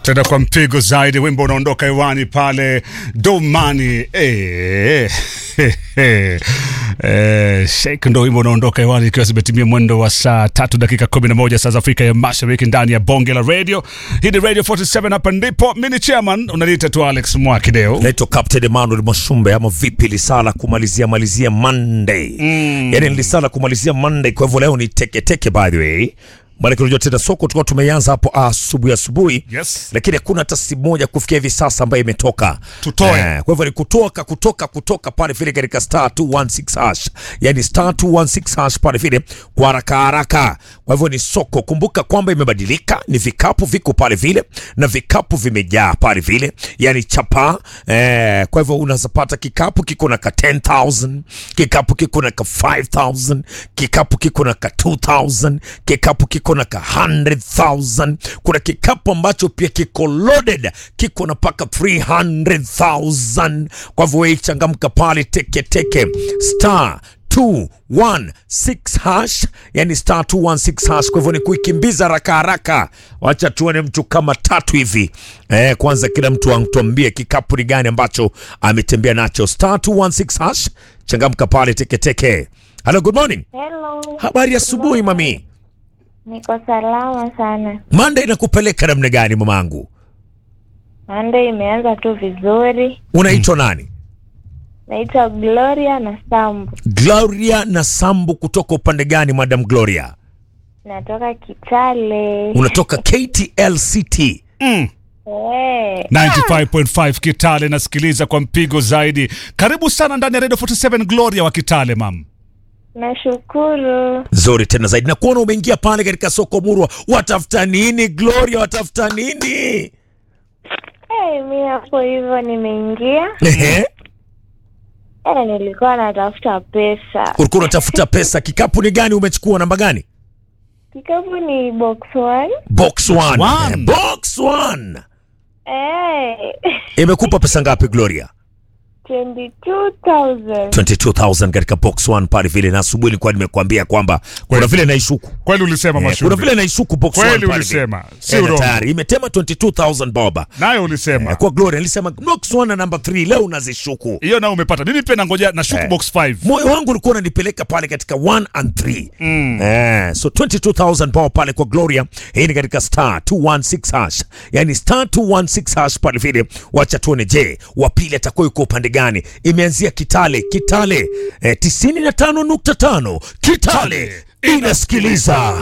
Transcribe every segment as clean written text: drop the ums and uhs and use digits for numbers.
Tena kwa mpigo zaidi, wimbo unaondoka hewani pale Domani. Shake ndo wimbo unaondoka hewani ikiwa zimetimia mwendo wa saa 3 dakika 11 saa za Afrika ya Mashariki ndani ya Bonge la Radio. Hii ni Radio 47 hapa ndipo. Mimi ni chairman, unaniita tu Alex Mwakideo. Naitwa Captain Emmanuel Mashumbe ama vipi lisala kumalizia Monday. Yaani lisala kumalizia Monday, kwa hivyo leo ni teke by the way. Maana kirejea tena soko tulikuwa tumeanza hapo asubuhi. Yes. Lakini hakuna hata simu moja kufikia hivi sasa ambayo imetoka. Tutoe. Kwa hivyo ni kutoka pale vile katika star 216 hash. Yaani star 216 hash pale vile kwa haraka. Kwa hivyo ni soko. Kumbuka kwamba imebadilika, ni vikapu viko pale vile na vikapu vimejaa pale vile. Yaani chapa. Kwa hivyo unazapata kikapu kiko na ka 10,000, kikapu kiko na ka 5,000, kikapu kiko na ka 2,000, kikapu kiko na ka 100,000. Kuna kikapu ambacho pia kiko loaded, kiko na paka 300,000. Kwa hivyo changamka pale teke star 216 hash, yani star 216 hash. Kwa hivyo ni kuikimbiza haraka. Wacha tuone mtu kama 3 hivi. Kwanza kila mtu antuambie kikapu ni gani ambacho ametembea nacho. Star 216 hash, changamka pale teke. Hello, good morning. Hello. Habari ya asubuhi mami. Niko salama sana. Monday inakupeleka namna gani mamangu? Monday imeanza tu vizuri. Unaitwa nani? Naitwa Gloria na Sambu. Gloria na Sambu, kutoka upande gani Madam Gloria? Natoka Kitale. Unatoka KTLCT. 95.5 Kitale, nasikiliza kwa mpigo zaidi. Karibu sana ndani ya Radio 47 Gloria wa Kitale mam. Nashukuru. Zuri tena zaidi. Na kuona umeingia pale katika soko Murwa. Watafuta nini Gloria, watafuta nini? Mimi hapo hivyo nimeingia. Nilikuwa natafuta pesa. Ulikuwa unatafuta pesa. Kikapu ni gani umechukua, namba gani? Kikapu ni box 1. Box 1. Box 1. Imekupa pesa ngapi Gloria? 22,000 katika box 1 pale vile. Na asubuhi nilikuwa nimekuambia kwamba kuna vile naishuku. Kweli ulisema Mashumbe. Kuna vile naishuku box 1 pale. Kweli ulisema. Si urongo. Tayari imetema 22,000 boba. Nayo ulisema. Kwa Gloria nilisema box 1 na number 3 leo unazishuku. Hiyo nao umepata. Mimi pia nangoja na shuku box 5. Moyo wangu ulikuwa unanipeleka pale katika 1 and 3. So 22,000 boba pale kwa Gloria. Hii ni katika star 216 hash. Yaani star 216 hash pale vile. Wacha tuone je, wa pili atakuwa yuko upande gani? Imeanzia Kitale 95.5 Kitale inasikiliza.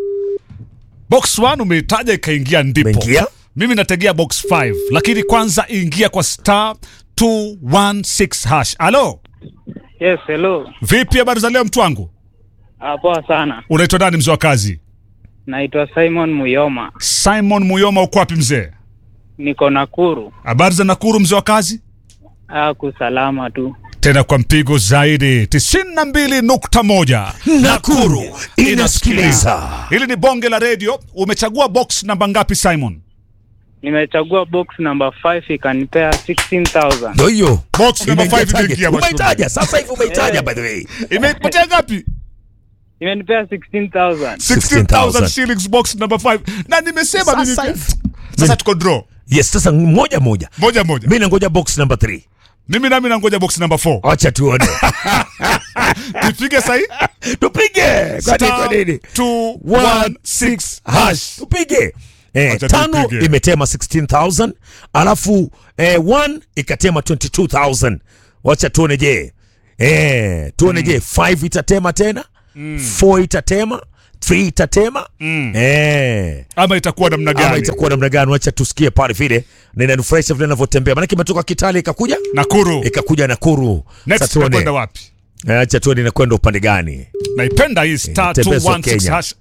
Box 1 umeitaja ikaingia ndipo. Mengia? Mimi nategea box 5, lakini kwanza ingia kwa star 216 hash. Hello. Yes, hello. Vipi habari za leo mtu wangu? Poa sana. Unaitwa nani mzee wa kazi? Naitwa Simon Muyoma. Simon Muyoma, uko wapi mzee? Niko Nakuru. Habari za Nakuru mzee wa kazi? Kusalama tu. Tena kwa mpigo zaidi 92.1 Nakuru inasikiliza. Hili ni Bonge la Radio. Umechagua box namba ngapi Simon? Nimechagua box number 5, ikanipea 16,000. Ndio hiyo. Box number 5 imeingia. Umeitaja sasa hivi, umeitaja by the way. Imepatia ngapi? Imenipea 16,000. 16,000 shillings box number 5. Na nimesema mimi sasa tuko draw. Yes, sasa moja. Mimi nangoja box number 3. Mimi nami nangoja box number 4. Acha tuone. Tupige sahi? Tupige. Kwa nini? 216 hash. Tupige. 5 imetema 16,000, alafu 1 ikatema 22,000. Wacha tuone je. Tuone je 5 itatema tena? 4 itatema? 3 itatema? Ama itakuwa namna gani? Wacha tusikie pale vile. Na inanifurahisha vile ninavyotembea. Maana kimetoka Kitale ikakuja Nakuru. Next tunakwenda wapi? Acha tuone inakwenda upande gani. Naipenda hii star 216 hash.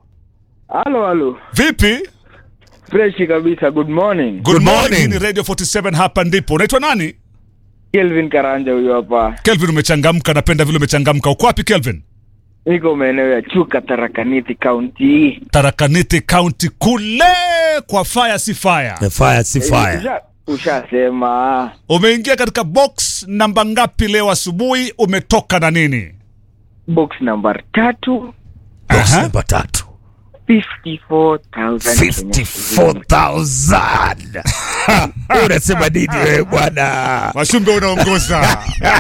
Halo. Vipi? Fresh kabisa. Good morning. Good morning. Ni Radio 47 hapa ndipo. Unaitwa nani? Kelvin Karanja huyo hapa. Kelvin, umechangamka, napenda vile umechangamka. Uko wapi Kelvin? Niko maeneo ya Chuka, Tharaka-Nithi County. Tharaka-Nithi County kule kwa fire si fire. Fire si fire. Ushasema. Umeingia katika box namba ngapi leo asubuhi? Umetoka na nini? Box number 3. Box number 3. 54,000. Unasema nini wewe bwana? Mashumbe unaongoza.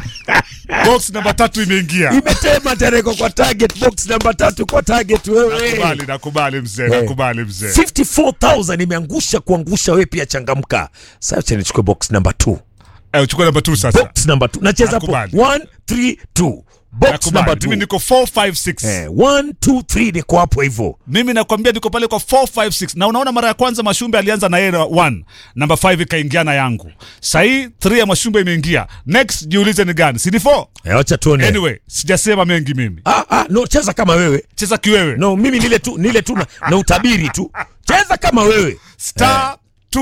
Box namba 3 imeingia. Imetema tereko kwa target, box namba 3 kwa target wewe. Nakubali mzee. 54,000 imeangusha kuangusha, wewe pia changamka. Sasa acha nichukue box namba 2. Uchukue namba 2 sasa. Box namba 2. Nacheza hapo 1 3 2. Box namba 2. Mimi niko 4 5 6. 1 2 3 niko hapo hivyo. Mimi nakwambia niko pale kwa 4 5 6. Na unaona mara ya kwanza Mashumbe alianza na yeye 1. Namba 5 ikaingia na yangu. Sasa hii 3 ya Mashumbe imeingia. Next jiulize ni gani? Si ni 4? Acha tuone. Anyway, sijasema mengi mimi. No, cheza kama wewe. Cheza kiwewe. No, mimi nile tu na utabiri tu. Cheza kama wewe. Star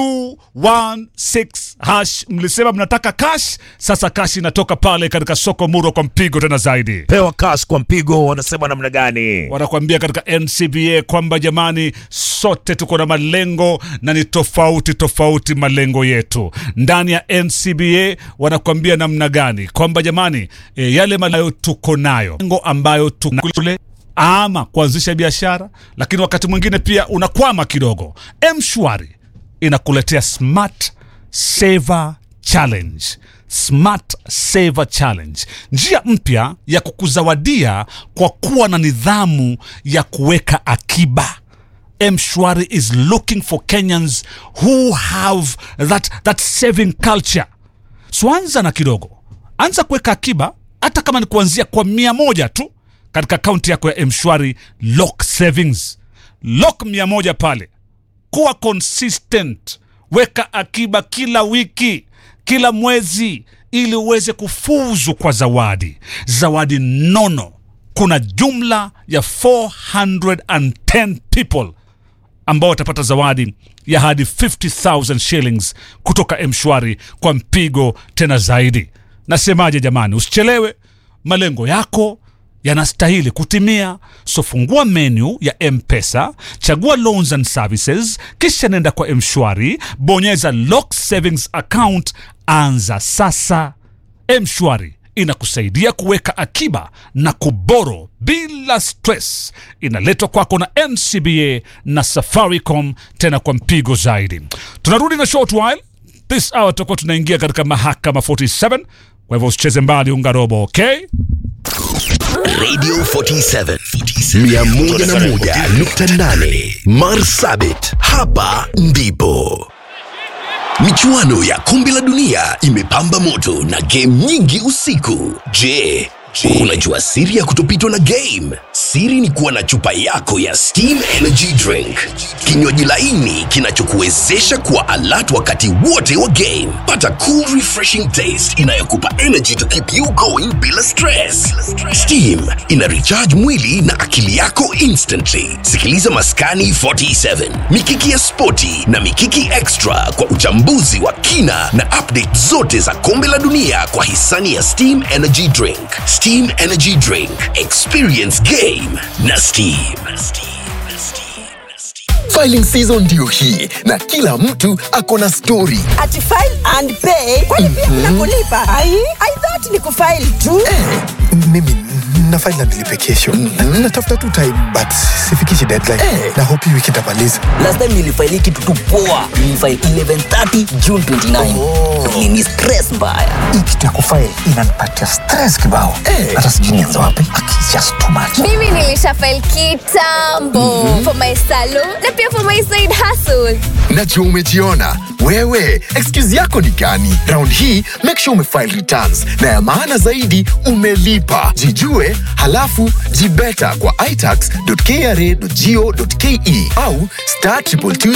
216 hash. Mlisema mnataka cash, sasa cash inatoka pale katika soko Muro kwa mpigo tena zaidi. Pewa cash kwa mpigo. Wanasema namna gani? Wanakuambia katika NCBA kwamba jamani, sote tuko na malengo na ni tofauti malengo yetu. Ndani ya NCBA wanakuambia namna gani kwamba jamani, yale malengo tuko nayo, lengo ambayo tunakule ama kuanzisha biashara, lakini wakati mwingine pia unakwama kidogo. M-Shwari inakuletea Smart Saver Challenge. Smart Saver Challenge, njia mpya ya kukuzawadia kwa kuwa na nidhamu ya kuweka akiba. M-Shwari is looking for Kenyans who have that saving culture. So anza na kidogo, anza kuweka akiba, hata kama ni kuanzia kwa 100 tu katika akaunti yako ya M-Shwari Lock Savings. Lock 100 pale. Kuwa consistent, weka akiba kila wiki, kila mwezi, ili uweze kufuzu kwa zawadi nono. Kuna jumla ya 410 people ambao watapata zawadi ya hadi 50,000 shillings kutoka M-Shwari kwa mpigo tena zaidi. Nasemaje jamani, usichelewe, malengo yako yanastahili kutimia. So fungua menu ya M-Pesa, chagua loans and services, kisha nenda kwa M-Shwari, bonyeza lock savings account, anza sasa. M-Shwari inakusaidia kuweka akiba na kuboro bila stress. Inaletwa kwako na NCBA na Safaricom tena kwa mpigo zaidi. Tunarudi na short while. This hour tutakuwa tunaingia katika Mahakama 47. Kwa hivyo usicheze mbali, unga robo, okay? Radio 47 101.8 Marsabit, hapa ndipo. Michuano ya kombe la dunia imepamba moto na game nyingi usiku. Je, unajua siri ya kutopitwa na game? Siri ni kuwa na chupa yako ya Steam Energy Drink, kinywaji laini kinachokuwezesha kuwa alert wakati wote wa game. Pata cool refreshing taste inayokupa energy to keep you going bila stress. Steam ina recharge mwili na akili yako instantly. Sikiliza Maskani 47, Mikiki ya Spoti na Mikiki Extra kwa uchambuzi wa kina na update zote za kombe la dunia kwa hisani ya Steam Energy Drink. Steam Energy Drink, experience game na Steam. Filing season ndio hii na kila mtu ako na story. Ati file and pay, kwani pia kuna kulipa? I thought ni kufile tu. Mimi na file na nilipe kesho. Natafuta tu time but sifikishi deadline. Na hope wiki itamaliza. Last time nilifile kitu tu poa. Nilifile 11:30 June 29. Ni stress mbaya. Hii kitu ya kufile inanipatia stress kibao. Hata sijui nianze wapi. It's just too much. Mimi nilishafile kitambo for my salon na pia for my side hustle. Najua umejiona. Wewe, excuse yako ni gani? Round hii, make sure umefile returns. Na ya maana zaidi, umelipa. Jijue, halafu jibeta kwa itax.kra.go.ke au *222